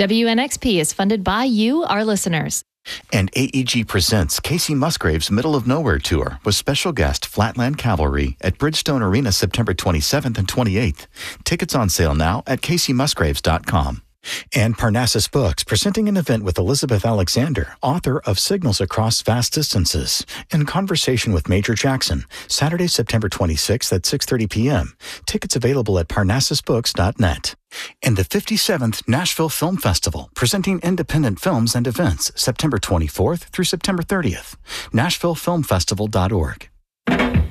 WNXP is funded by you, our listeners. And AEG presents Casey Musgrave's Middle of Nowhere Tour with special guest Flatland Cavalry at Bridgestone Arena September 27th and 28th. Tickets on sale now at CaseyMusgraves.com. And Parnassus Books, presenting an event with Elizabeth Alexander, author of Signals Across Vast Distances, in conversation with Major Jackson, Saturday, September 26th at 6:30 p.m. Tickets available at parnassusbooks.net. And the 57th Nashville Film Festival, presenting independent films and events, September 24th through September 30th. NashvilleFilmFestival.org.